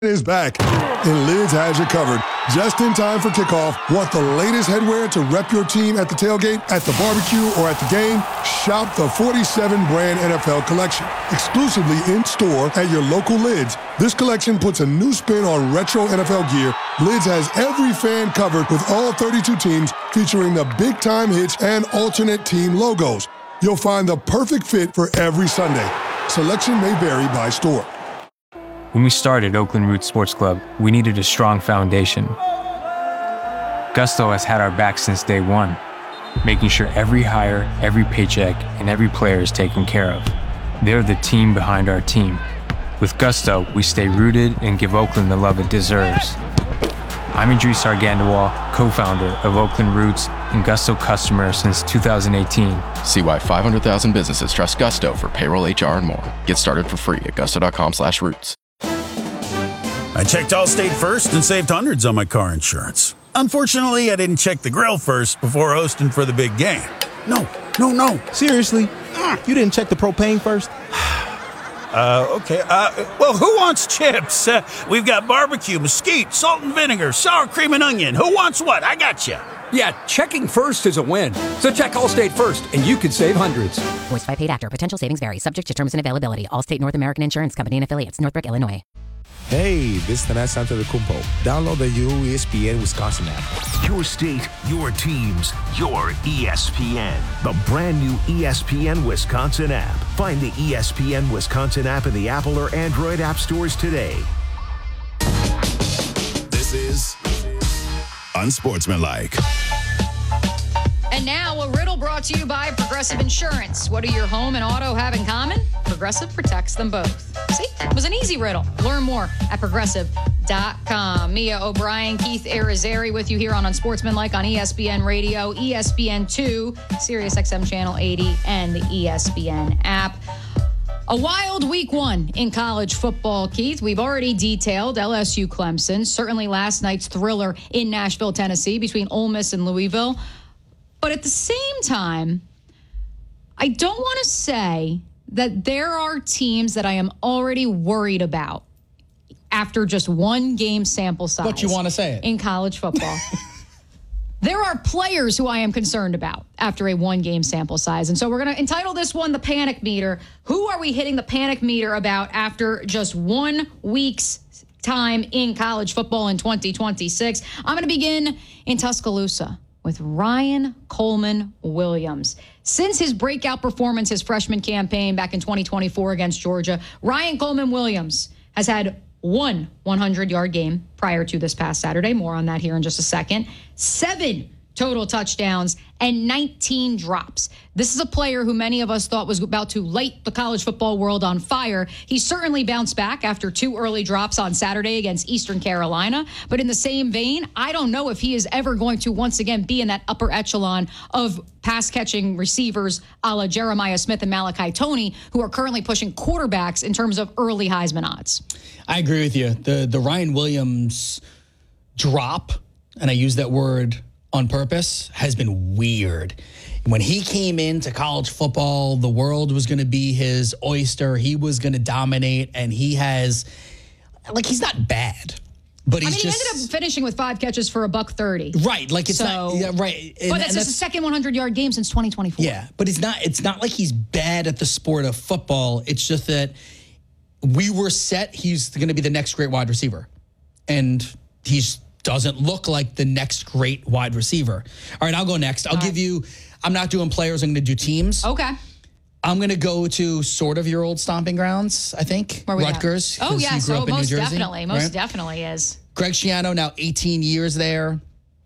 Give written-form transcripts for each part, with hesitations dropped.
is back, and Lids has you covered. Just in time for kickoff. Want the latest headwear to rep your team at the tailgate, at the barbecue, or at the game? Shop the 47-brand NFL collection. Exclusively in-store at your local Lids. This collection puts a new spin on retro NFL gear. Lids has every fan covered with all 32 teams, featuring the big-time hits and alternate team logos. You'll find the perfect fit for every Sunday. Selection may vary by store. When we started Oakland Roots Sports Club, we needed a strong foundation. Gusto has had our back since day one, making sure every hire, every paycheck, and every player is taken care of. They're the team behind our team. With Gusto, we stay rooted and give Oakland the love it deserves. I'm Idris Argandawal, co-founder of Oakland Roots and Gusto customer since 2018. See why 500,000 businesses trust Gusto for payroll, HR, and more. Get started for free at gusto.com/roots. I checked Allstate first and saved hundreds on my car insurance. Unfortunately, I didn't check the grill first before hosting for the big game. No. Seriously? You didn't check the propane first? Okay. Well, who wants chips? We've got barbecue, mesquite, salt and vinegar, sour cream and onion. Who wants what? I got you. Yeah, checking first is a win. So check Allstate first, and you could save hundreds. Voice by paid actor. Potential savings vary. Subject to terms and availability. Allstate North American Insurance Company and affiliates. Northbrook, Illinois. Hey, this is Tanas Antetokounmpo. Download the new ESPN Wisconsin app. Your state, your teams, your ESPN. The brand new ESPN Wisconsin app. Find the ESPN Wisconsin app in the Apple or Android app stores today. This is Unsportsmanlike. And now a riddle brought to you by Progressive Insurance. What do your home and auto have in common? Progressive protects them both. See, it was an easy riddle. Learn more at progressive.com. Mia O'Brien, Keith Arizari with you here on Unsportsmanlike on ESPN Radio, ESPN2, Sirius XM Channel 80, and the ESPN app. A wild week one in college football, Keith. We've already detailed LSU Clemson, certainly last night's thriller in Nashville, Tennessee, between Ole Miss and Louisville. But at the same time, I don't want to say that there are teams that I am already worried about after just one game sample size. But you want to say it. In college football. There are players who I am concerned about after a one-game sample size. And so we're going to entitle this one the Panic Meter. Who are we hitting the panic meter about after just 1 week's time in college football in 2026? I'm going to begin in Tuscaloosa with Ryan Coleman Williams. Since his breakout performance, his freshman campaign back in 2024 against Georgia, Ryan Coleman Williams has had one 100-yard game prior to this past Saturday. More on that here in just a second. 7 total touchdowns and 19 drops. This is a player who many of us thought was about to light the college football world on fire. He certainly bounced back after 2 early drops on Saturday against Eastern Carolina. But in the same vein, I don't know if he is ever going to once again be in that upper echelon of pass-catching receivers a la Jeremiah Smith and Malachi Toney, who are currently pushing quarterbacks in terms of early Heisman odds. I agree with you. The Ryan Williams drop, and I use that word on purpose, has been weird. When he came into college football, the world was going to be his oyster. He was going to dominate, and he has, he's not bad. But he's he ended up finishing with 5 catches for $130. Right, it's not, yeah, right. But that's his second 100-yard game since 2024. Yeah, but it's not like he's bad at the sport of football. It's just that we were set he's going to be the next great wide receiver. And he's doesn't look like the next great wide receiver. All right, I'll go next. I'll give you, I'm not doing players, I'm going to do teams. Okay. I'm going to go to sort of your old stomping grounds, I think. Rutgers. Oh, yes. He grew up in most New Jersey, definitely. right? Most definitely is. Greg Schiano, now 18 years there.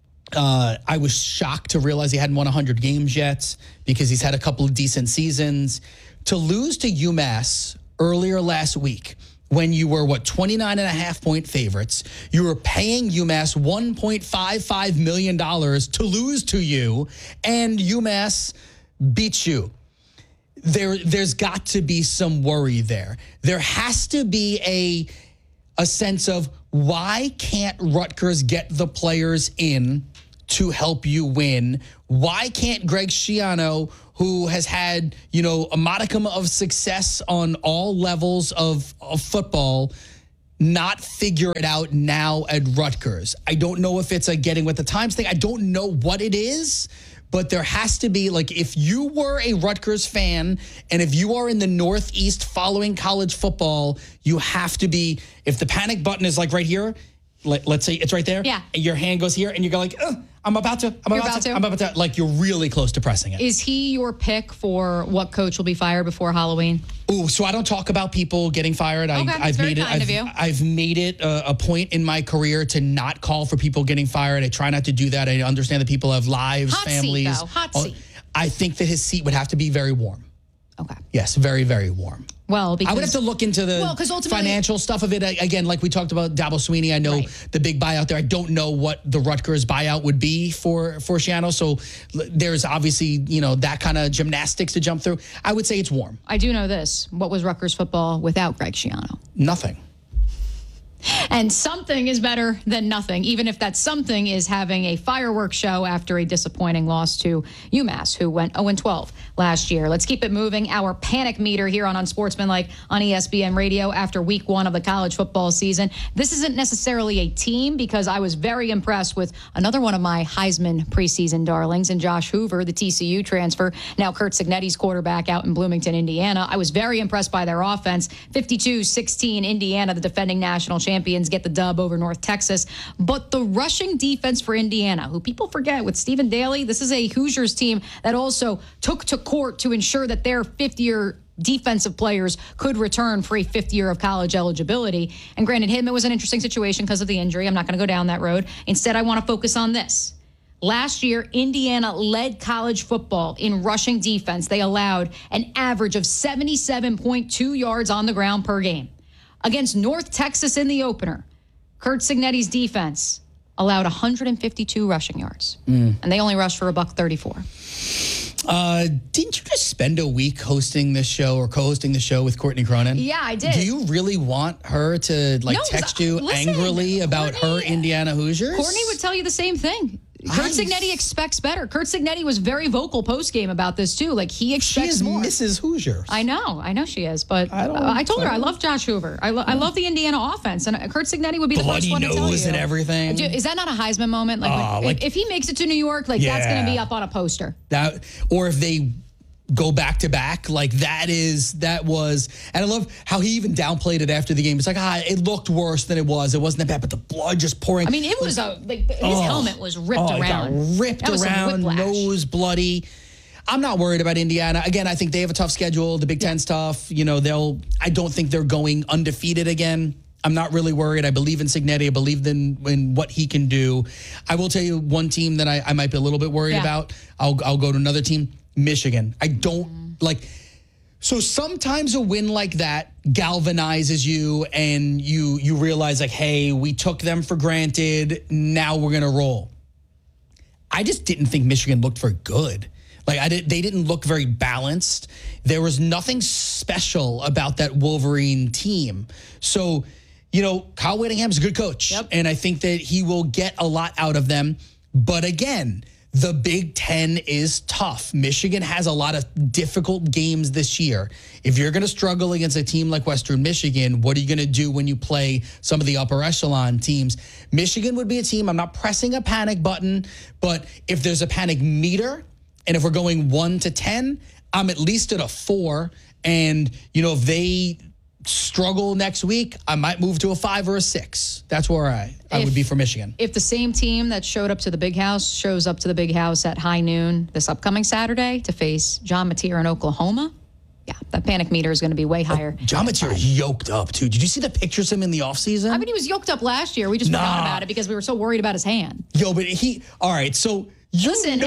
I was shocked to realize he hadn't won 100 games yet because he's had a couple of decent seasons. To lose to UMass earlier last week, when you were, 29.5-point favorites, you were paying UMass $1.55 million to lose to you, and UMass beat you. There's got to be some worry there. There has to be a sense of, why can't Rutgers get the players in to help you win? Why can't Greg Schiano, who has had, a modicum of success on all levels of football, not figure it out now at Rutgers. I don't know if it's a getting with the times thing. I don't know what it is, but there has to be, like, if you were a Rutgers fan and if you are in the Northeast following college football, you have to be, if the panic button is like right here, let's say it's right there. Yeah. And your hand goes here and you go like, I'm about to. Like, you're really close to pressing it. Is he your pick for what coach will be fired before Halloween? Ooh, so I don't talk about people getting fired. I've made it a point in my career to not call for people getting fired. I try not to do that. I understand that people have lives, families. Hot seat. I think that his seat would have to be very warm. Okay. Yes, very, very warm. Well, because I would have to look into the financial stuff of it. Again, like we talked about Dabo Swinney, I know the big buyout there. I don't know what the Rutgers buyout would be for Schiano. So there's obviously, that kind of gymnastics to jump through. I would say it's warm. I do know this. What was Rutgers football without Greg Schiano? Nothing. And something is better than nothing, even if that something is having a fireworks show after a disappointing loss to UMass, who went 0-12 last year. Let's keep it moving. Our panic meter here on Unsportsmanlike on ESPN Radio after week 1 of the college football season. This isn't necessarily a team, because I was very impressed with another one of my Heisman preseason darlings, and Josh Hoover, the TCU transfer, now Curt Cignetti's quarterback out in Bloomington, Indiana. I was very impressed by their offense. 52-16 Indiana, the defending national champions, get the dub over North Texas. But the rushing defense for Indiana, who people forget with Stephen Daly, this is a Hoosiers team that also took to court to ensure that their fifth-year defensive players could return for a 5th year of college eligibility. And granted, it was an interesting situation because of the injury. I'm not going to go down that road. Instead, I want to focus on this. Last year, Indiana led college football in rushing defense. They allowed an average of 77.2 yards on the ground per game. Against North Texas in the opener, Curt Cignetti's defense allowed 152 rushing yards, and they only rushed for $134. Didn't you just spend a week hosting this show or co-hosting the show with Courtney Cronin? Yeah, I did. Do you really want her to text you angrily about her Indiana Hoosiers? Courtney would tell you the same thing. Curt Cignetti expects better. Curt Cignetti was very vocal post-game about this, too. Like, he expects more. She is Mrs. Hoosier. I know she is. But I told her I love Josh Hoover. I love the Indiana offense. And Curt Cignetti would be the first one to tell you. Bloody nose and everything. Is that not a Heisman moment? If he makes it to New York, that's going to be up on a poster. Or if they go back to back, that was, and I love how he even downplayed it after the game. It's like, it looked worse than it was. It wasn't that bad, but the blood just pouring. I mean, it was his helmet was ripped around. It got ripped around, nose bloody. I'm not worried about Indiana. Again, I think they have a tough schedule. The Big Ten stuff, I don't think they're going undefeated again. I'm not really worried. I believe in Cignetti. I believe in what he can do. I will tell you one team that I might be a little bit worried about. I'll go to another team. Michigan. I don't so sometimes a win like that galvanizes you and you realize hey, we took them for granted. Now we're going to roll. I just didn't think Michigan looked very good. They didn't look very balanced. There was nothing special about that Wolverine team. So, Kyle Whittingham's a good coach. Yep. And I think that he will get a lot out of them. But again, the Big Ten is tough. Michigan has a lot of difficult games this year. If you're going to struggle against a team like Western Michigan, what are you going to do when you play some of the upper echelon teams? Michigan would be a team. I'm not pressing a panic button, but if there's a panic meter, and if we're going 1 to 10, I'm at least at a 4. And, if they struggle next week, I might move to a 5 or a 6. That's where I would be for Michigan. If the same team that showed up to the Big House shows up to the Big House at high noon this upcoming Saturday to face John Mateer in Oklahoma, that panic meter is going to be way higher. John Mateer is yoked up, too. Did you see the pictures of him in the offseason? I mean, he was yoked up last year. We just forgot about it because we were so worried about his hand. All right, so... Listen,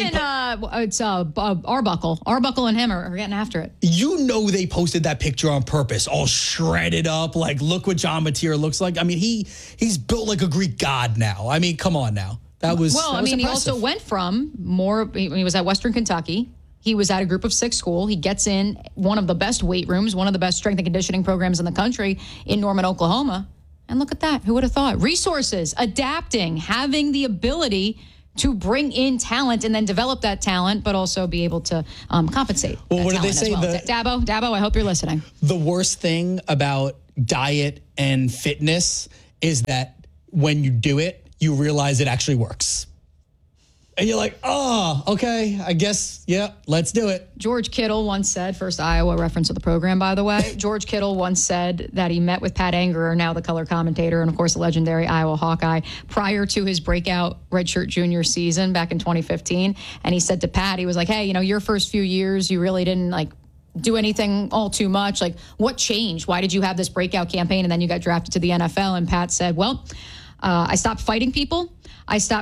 it's Arbuckle and him are getting after it. They posted that picture on purpose, all shredded up. Look what John Mateer looks like. I mean, he's built like a Greek god now. I mean, come on now. That was impressive. He also went from he was at Western Kentucky. He was at a group of 6 school. He gets in one of the best weight rooms, one of the best strength and conditioning programs in the country in Norman, Oklahoma. And look at that. Who would have thought? Resources, adapting, having the ability to bring in talent and then develop that talent, but also be able to compensate. Well, what do they say? Dabo, I hope you're listening. The worst thing about diet and fitness is that when you do it, you realize it actually works. And you're like, oh, okay, I guess, yeah, let's do it. George Kittle once said, first Iowa reference of the program, by the way, George Kittle once said that he met with Pat Angerer, now the color commentator, and of course, the legendary Iowa Hawkeye, prior to his breakout redshirt junior season back in 2015. And he said to Pat, he was like, hey, your first few years, you really didn't do anything all too much. What changed? Why did you have this breakout campaign and then you got drafted to the NFL? And Pat said, well, I stopped fighting people. I stopped